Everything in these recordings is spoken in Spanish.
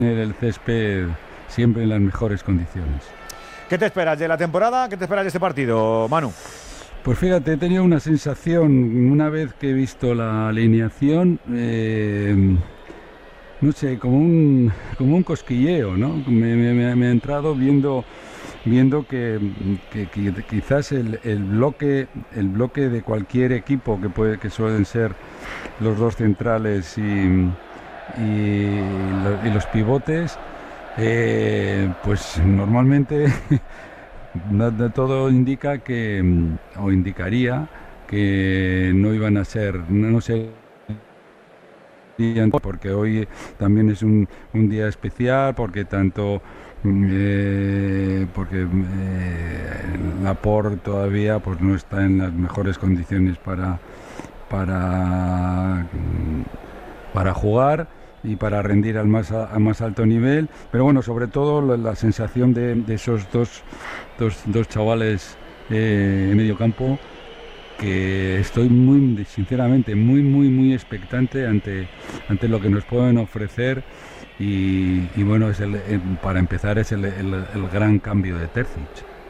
el césped siempre en las mejores condiciones. ¿Qué te esperas de la temporada? ¿Qué te esperas de este partido, Manu? Pues fíjate, he tenido una sensación una vez que he visto la alineación, no sé, como un cosquilleo, ¿no? Me ha entrado viendo que quizás el bloque de cualquier equipo que suelen ser los dos centrales y los pivotes, pues normalmente todo indica o indicaría que no iban a ser, no sé, porque hoy también es un día especial, porque Laporte todavía pues no está en las mejores condiciones para jugar y para rendir a más alto nivel, pero bueno, sobre todo la sensación de esos dos chavales en medio campo, que estoy sinceramente muy expectante ante lo que nos pueden ofrecer y bueno, para empezar es el gran cambio de Terzic.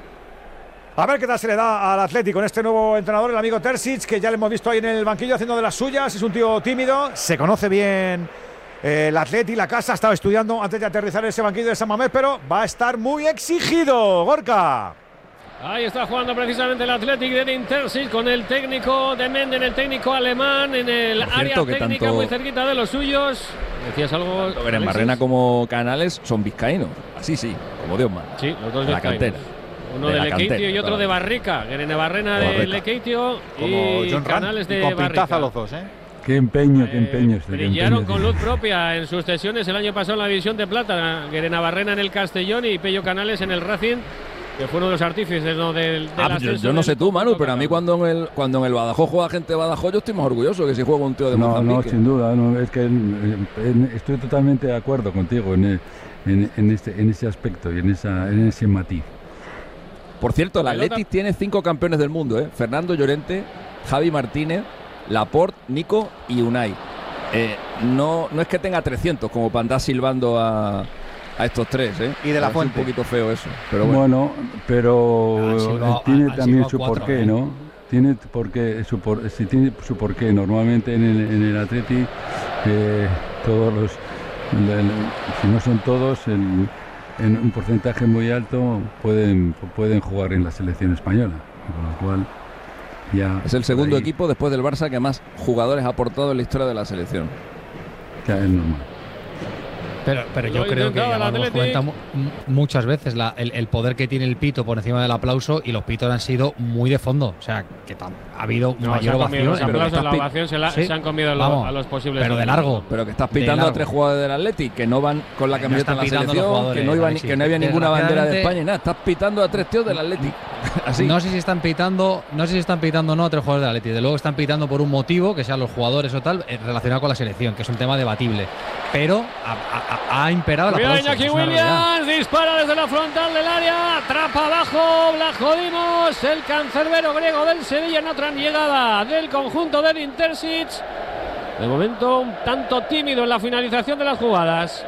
A ver qué tal se le da al Athletic con este nuevo entrenador, el amigo Terzic, que ya le hemos visto ahí en el banquillo haciendo de las suyas. Es un tío tímido, se conoce bien el Athletic, la casa. Estaba estudiando antes de aterrizar ese banquillo de San Mamés, pero va a estar muy exigido. Gorka. Ahí está jugando precisamente el Athletic de Edin Terzic con el técnico de Menden, el técnico alemán, en el área técnica muy cerquita de los suyos. ¿Decías algo? Tanto Guerenbarrena como Canales son vizcaínos. Así sí, como Dios manda. Sí, los dos de la cantera. Uno de Lekeitio y otro de Barrica. Guerenbarrena de Lekeitio y John Canales de con Barrica. Pintaza los dos, ¿eh? Qué empeño. Brillaron con luz propia en sus sesiones el año pasado en la división de plata. Guerenbarrena en el Castellón y Pello Canales en el Racing, que fue uno de los artífices, ¿no? Yo no sé tú, Manu, pero a mí cuando en el Badajoz juega gente de Badajoz, yo estoy más orgulloso que si juega un tío de Mozambique. No, sin duda, es que estoy totalmente de acuerdo contigo en ese aspecto y en ese matiz. Por cierto, el Athletic tiene 5 campeones del mundo, ¿eh? Fernando Llorente, Javi Martínez, Laporte, Nico y Unai. No es que tenga 300 como para andar silbando a estos tres, ¿eh? Y de la Fuente. Es un poquito feo eso, pero bueno. Tiene también su porqué, ¿no? Tiene su porqué. Normalmente en el Athletic todos si no son todos, en un porcentaje muy alto pueden jugar en la selección española, con lo cual ya es el segundo equipo después del Barça que más jugadores ha aportado en la historia de la selección. Que es normal. Pero yo creo que ya lo hemos comentado muchas veces, el poder que tiene el pito por encima del aplauso, y los pitos han sido muy de fondo. O sea, que ha habido mayor ovación. Los aplausos, la ovación se han comido a los posibles. Pero de largo. Pero que estás pitando a 3 jugadores del Athletic que no van con la camiseta en la selección, que no había ninguna bandera de España y nada. Estás pitando a 3 tíos del Athletic. Así. No sé si están pitando o no a 3 jugadores del Athletic. De luego están pitando por un motivo, que sean los jugadores o tal, relacionado con la selección, que es un tema debatible. Pero ha imperado la aplauso. Iñaki Williams dispara desde la frontal del área, atrapa abajo, la jodimos. El cancerbero griego del Sevilla en otra llegada del conjunto de Edin Terzic. De momento un tanto tímido en la finalización de las jugadas.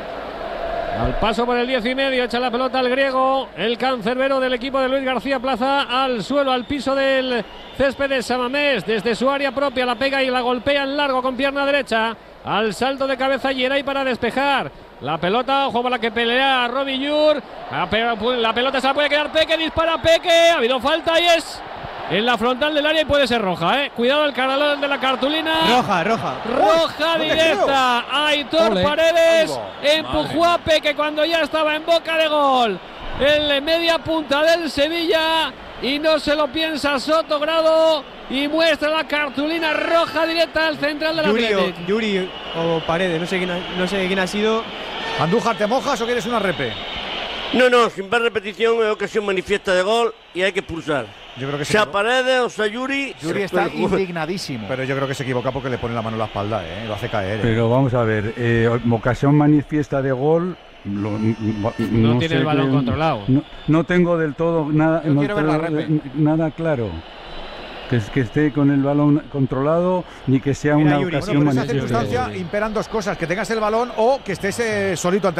Al paso por el 10,5, echa la pelota al griego, el cancerbero del equipo de Luis García Plaza, al suelo, al piso del césped de San Mamés, desde su área propia la pega y la golpea en largo con pierna derecha, al salto de cabeza Geray para despejar. La pelota, ojo para que pelea Robbie Llur, la pelota se la puede quedar Peque, dispara Peque, ha habido falta y es en la frontal del área y puede ser roja, ¿eh? Cuidado el caralón de la cartulina. Roja directa. Aitor Paredes empujó a Peque cuando ya estaba en boca de gol. En media punta del Sevilla y no se lo piensa Soto Grado y muestra la cartulina roja directa al central del Athletic. Yuri o Paredes, no sé quién ha sido. Andújar, ¿te mojas o quieres una repe? No, sin ver repetición es ocasión manifiesta de gol y hay que expulsar. Yo creo que sea Paredes o sea Yuri. Yuri está indignadísimo. Pero yo creo que se equivoca porque le pone la mano en la espalda, lo hace caer. Pero vamos a ver, ocasión manifiesta de gol. No tiene el balón controlado. No tengo del todo nada claro. Que esté con el balón controlado ni que sea una ocasión manifiesta. En esa circunstancia imperan dos cosas: que tengas el balón o que estés solito ante